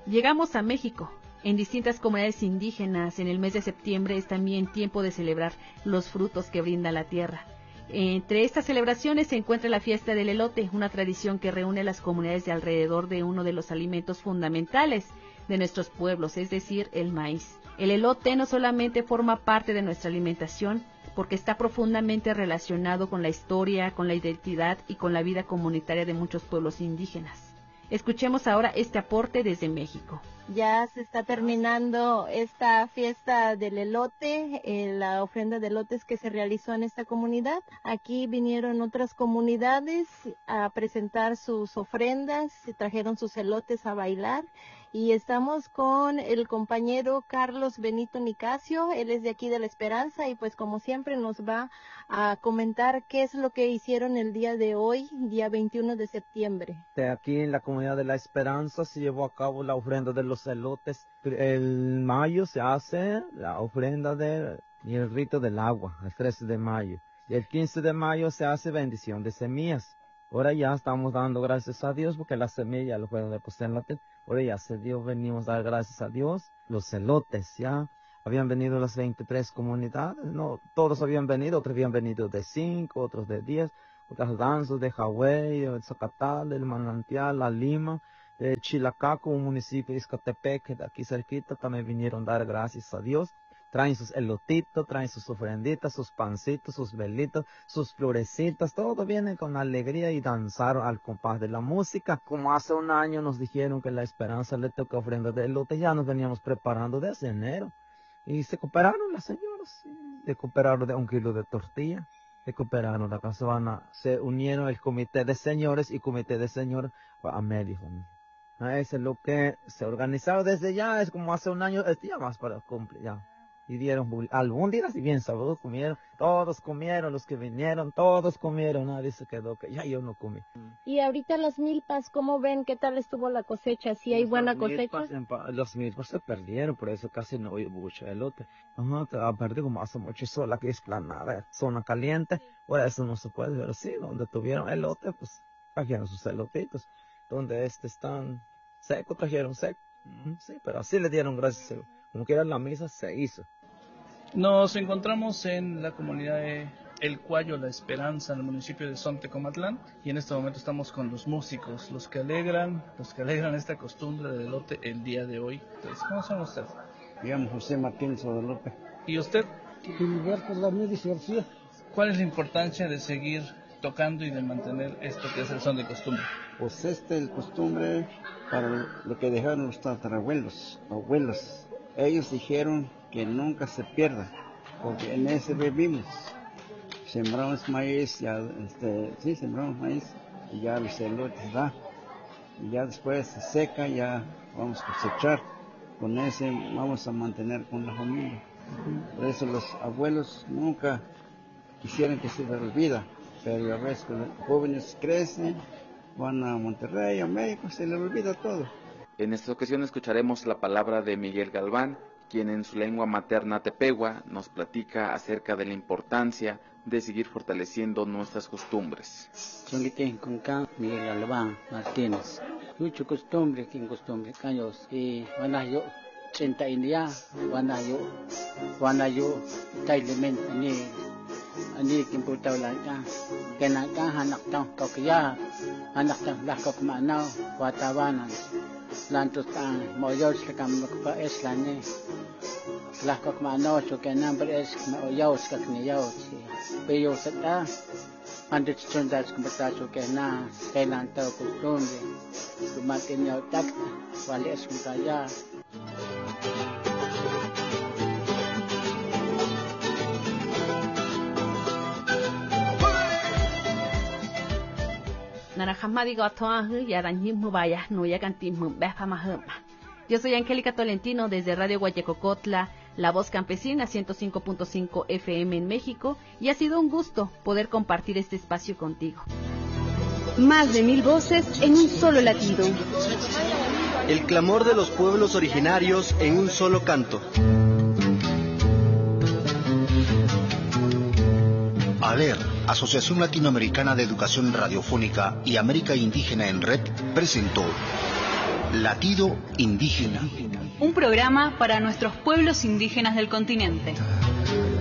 Llegamos a México. En distintas comunidades indígenas, en el mes de septiembre es también tiempo de celebrar los frutos que brinda la tierra. Entre estas celebraciones se encuentra la fiesta del elote, una tradición que reúne a las comunidades de alrededor de uno de los alimentos fundamentales de nuestros pueblos, es decir, el maíz. El elote no solamente forma parte de nuestra alimentación, porque está profundamente relacionado con la historia, con la identidad y con la vida comunitaria de muchos pueblos indígenas. Escuchemos ahora este aporte desde México. Ya se está terminando esta fiesta del elote, la ofrenda de elotes que se realizó en esta comunidad. Aquí vinieron otras comunidades a presentar sus ofrendas, se trajeron sus elotes a bailar. Y estamos con el compañero Carlos Benito Nicasio, él es de aquí de La Esperanza y pues como siempre nos va a comentar qué es lo que hicieron el día de hoy, día 21 de septiembre. Aquí en la comunidad de La Esperanza se llevó a cabo la ofrenda de los elotes. El mayo se hace la ofrenda y el rito del agua, el 13 de mayo. Y el 15 de mayo se hace bendición de semillas. Ahora ya estamos dando gracias a Dios porque las semillas lo pueden depositar en la tierra. Ahora ya se dio, venimos a dar gracias a Dios. Los elotes ya habían venido las 23 comunidades. No, todos habían venido, otros habían venido de 5, otros de 10. Otras danzas de Hawái, el Zacatal, el Manantial, la Lima, de Chilacaco, un municipio de Izcatepec, de aquí cerquita, también vinieron a dar gracias a Dios. Traen sus elotitos, traen sus ofrenditas, sus pancitos, sus velitos, sus florecitas, todo viene con alegría y danzar al compás de la música. Como hace un año nos dijeron que La Esperanza le toca ofrenda de elote, ya nos veníamos preparando desde enero. Y se cooperaron las señoras, se cooperaron de 1 kilo de tortilla, se cooperaron, acá se unieron el comité de señores y comité de señores a medio. Eso es lo que se organizaba desde ya, es como hace un año, ya más para cumplir ya. Y dieron albóndigas y bien sabrosos, comieron, todos comieron, los que vinieron, todos comieron, nadie se quedó, que ya yo no comí. Y ahorita las milpas, ¿cómo ven? ¿Qué tal estuvo la cosecha? ¿Sí hay buena cosecha? Las milpas se perdieron, por eso casi no hubo mucho elote. Ajá, perdido como hace mucho sol, aquí es planada, zona caliente, por eso no se puede, pero sí, donde tuvieron elote, pues trajeron sus elotitos, donde están secos, trajeron seco, sí, pero así le dieron gracias, como quiera la misa se hizo. Nos encontramos en la comunidad de El Cuayo, La Esperanza, en el municipio de Sontecomatlán, y en este momento estamos con los músicos, los que alegran esta costumbre del elote el día de hoy. Entonces, ¿cómo se llama usted? Me llamo José Martínez Guadalupe. ¿Y usted? Gilberto Ramírez García. ¿Cuál es la importancia de seguir tocando y de mantener esto que es el son de costumbre? Pues el costumbre para lo que dejaron los tatarabuelos, abuelos. Ellos dijeron que nunca se pierda, porque en ese vivimos. Sembramos maíz, sembramos maíz, y ya los elotes da, y ya después se seca, ya vamos a cosechar. Con ese vamos a mantener con la familia. Por eso los abuelos nunca quisieran que se les olvida, pero a veces los jóvenes crecen, van a Monterrey, a México, se les olvida todo. En esta ocasión escucharemos la palabra de Miguel Galván, quien en su lengua materna tepehua nos platica acerca de la importancia de seguir fortaleciendo nuestras costumbres. Miguel Galván Martínez. Mucho costumbre, caños y wanayo 30 india, wanayo tailemen ani kimputawlaka kenaka hanak tang kokya anak tang lakok manao watawanan lantos tang moyos kam pa eslane lakok manao so kenam pres moyos kakniyaw peyo sata ando chundas kumpataso kena kenanta costumbre tumakin yaw tak wali esmutaya. Yo soy Angélica Tolentino desde Radio Guayacocotla, La Voz Campesina 105.5 FM en México, y ha sido un gusto poder compartir este espacio contigo. Más de 1000 voces en un solo latido. El clamor de los pueblos originarios en un solo canto. ALER, Asociación Latinoamericana de Educación Radiofónica y América Indígena en Red, presentó Latido Indígena. Un programa para nuestros pueblos indígenas del continente.